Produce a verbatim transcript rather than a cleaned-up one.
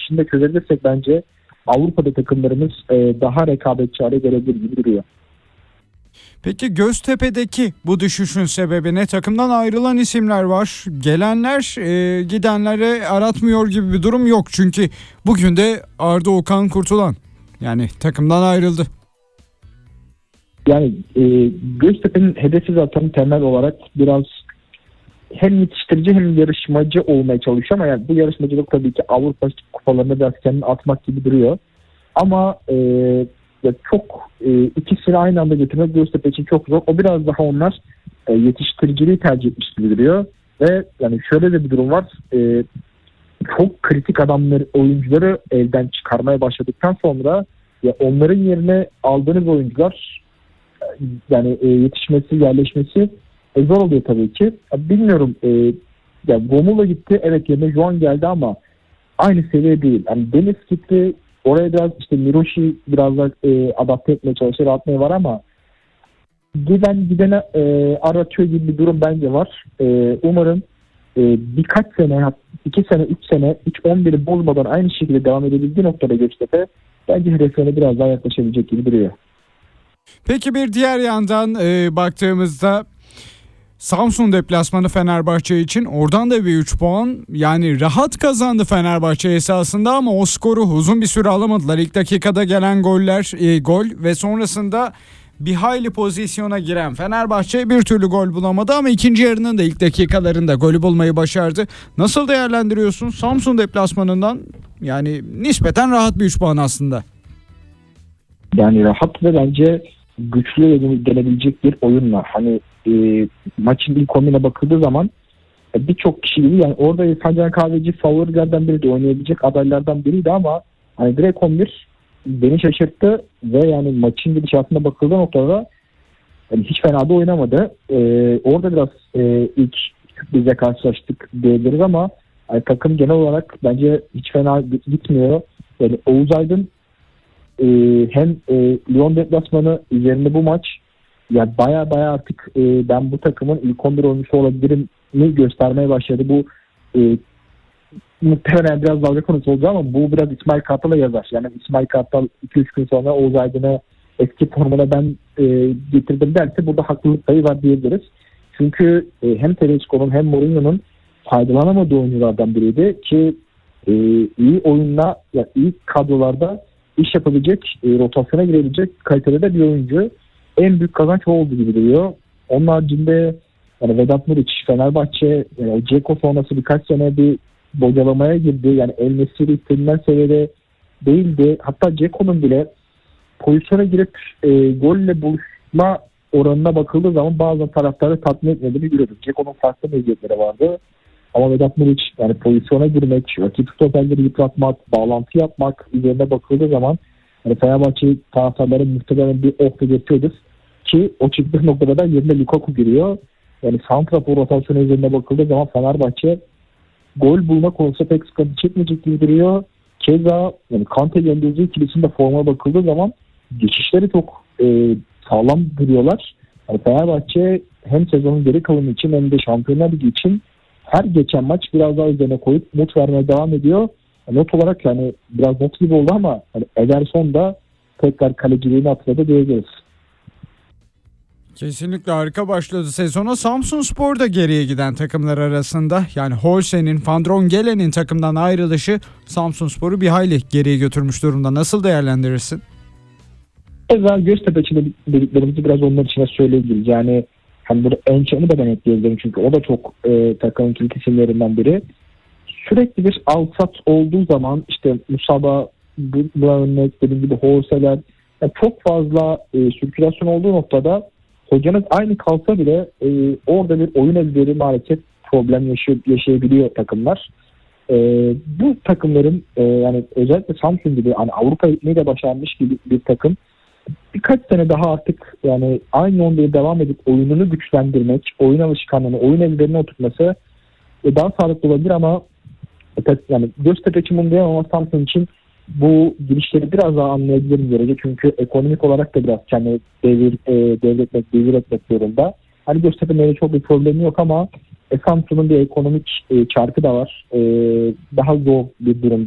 işini de çözebilirsek bence Avrupa'da takımlarımız e, daha rekabetçi hale gelebilir gibi duruyor. Peki Göztepe'deki bu düşüşün sebebi ne? Takımdan ayrılan isimler var. Gelenler e, gidenleri aratmıyor gibi bir durum yok. Çünkü bugün de Arda Okan Kurtulan yani takımdan ayrıldı. Yani e, Göztepe'nin hedefi zaten temel olarak biraz hem yetiştirici hem yarışmacı olmaya çalışıyor ama yani bu yarışmacılık tabii ki Avrupa kupalarında biraz kendini atmak gibi duruyor. Ama e, ya çok e, ikisini aynı anda getirmek Göztepe için çok zor. O biraz daha onlar e, yetiştiriciliği tercih etmiş gibi duruyor. Ve yani şöyle de bir durum var. E, çok kritik adamları, oyuncuları elden çıkarmaya başladıktan sonra ya onların yerine aldığınız oyuncular e, yani e, yetişmesi, yerleşmesi e, zor oluyor tabii ki. Ya, bilmiyorum. E, ya Romulo gitti. Evet, yerine Juan geldi ama aynı seviye değil. Yani Deniz gitti. Oraya biraz işte Miroshi biraz da e, adapte etmeye çalışıyor, atmaya var ama giden gidene e, aratıyor gibi bir durum bence var. E, umarım e, birkaç sene, iki sene, üç sene hiç on biri bozmadan aynı şekilde devam edebildiği noktada Göztepe bence hedeflerine biraz daha yaklaşabilecek gibi duruyor. Peki bir diğer yandan e, baktığımızda Samsun deplasmanı Fenerbahçe için oradan da bir üç puan yani rahat kazandı Fenerbahçe esasında ama o skoru uzun bir süre alamadılar. İlk dakikada gelen goller e, gol ve sonrasında bir hayli pozisyona giren Fenerbahçe bir türlü gol bulamadı ama ikinci yarının da ilk dakikalarında golü bulmayı başardı. Nasıl değerlendiriyorsun Samsun deplasmanından? Yani nispeten rahat bir üç puan aslında. Yani rahat ve bence güçlü denebilecek bir oyunla. Hani e, maçın ilk kombine bakıldığı zaman e, birçok kişi gibi yani orada Sancar Kahveci favorilerden biri de oynayabilecek adaylardan biriydi ama hani direkt on bir beni şaşırttı ve yani maçın gidişatına bakıldığı noktada yani hiç fena da oynamadı. E, orada biraz e, ilk sürprizle karşılaştık diyebiliriz ama yani takım genel olarak bence hiç fena gitmiyor. Yani Oğuz Aydın e, hem e, Lyon deplasmanı üzerinde bu maç ya baya baya artık e, ben bu takımın ilk on bir oyuncusu olabilirim mi göstermeye başladı. Bu e, muhtemelen biraz dalga konusu olacak ama bu biraz İsmail Kartal'a yazar. Yani İsmail Kartal iki üç gün sonra Oğuz Aydın'ı eski formuna ben e, getirdim derse burada haklılık payı var diyebiliriz. Çünkü e, hem Tedesco'nun hem Mourinho'nun faydalanamadığı oyunculardan biriydi ki e, iyi oyunla ya iyi kadrolarda iş yapabilecek, e, rotasyona girebilecek kalitede de bir oyuncu. En büyük kazanç o oldu gibi duruyor. Onun haricinde yani Vedat Muriç, Fenerbahçe, yani Dzeko sonrası birkaç sene bir bocalamaya girdi. Yani El Nesiri istenilen seviyede değildi. Hatta Dzeko'nun bile pozisyona girip e, golle buluşma oranına bakıldığı zaman bazı taraftarı tatmin etmediğini görüyoruz. Dzeko'nun farklı meziyetleri vardı. Ama Vedat Muriç yani pozisyona girmek, rakip stoperleri yıpratmak, bağlantı yapmak üzerine bakıldığı zaman yani Fenerbahçe taraftarları muhtemelen bir oh belirtiyordur. Ki o çıktığı noktada da yerine Lukaku giriyor. Yani santrafor rotasyonu üzerine bakıldığı zaman Fenerbahçe gol bulma konusunda pek sıkıntı çekmeyecek gibi duruyor. Keza yani Kante Gendozi ikilisinde forma bakıldığı zaman geçişleri çok e, sağlam duruyorlar. Yani Fenerbahçe hem sezonun geri kalanı için hem de Şampiyonlar Ligi için her geçen maç biraz daha üzerine koyup not vermeye devam ediyor. Not olarak yani biraz not gibi oldu ama hani Ederson da tekrar kaleciliğini hatırladı diyebiliriz. Kesinlikle harika başladı sezona. Samsunspor da geriye giden takımlar arasında. Yani Holse'nin, Van Drongelen'in takımdan ayrılışı Samsunspor'u bir hayli geriye götürmüş durumda. Nasıl değerlendirirsin? Evet, Göztepe için dediklerimizi biraz onlar için söyleyebiliriz. Yani hani burada Ençan'ı da ben ekleyebilirim çünkü o da çok e, takımın kilit isimlerinden biri. Sürekli bir alsat olduğu zaman işte Musaba, buna örnek dediğim gibi Holse'ler yani çok fazla e, sirkülasyon olduğu noktada hocanız aynı kalsa bile e, orada bir oyun ezberi maalesef problem yaşay- yaşayabiliyor takımlar. E, bu takımların e, yani özellikle Samsun gibi hani Avrupa gitmeyi de başarmış gibi bir takım birkaç sene daha artık yani aynı onda devam edip oyununu güçlendirmek, oyun alışkanlığını, oyun ezberine oturtması e, daha sağlıklı olabilir ama e, yani Göztepe için bunu diyemem ama Samsun için bu girişleri biraz daha anlayabilirim derece. Çünkü ekonomik olarak da biraz kendi devir, e, devretmek, devir etmek zorunda. Hani Göztepe'nin öyle çok bir problemi yok ama e, Samsun'un bir ekonomik e, çarkı da var. E, daha zor bir durumda.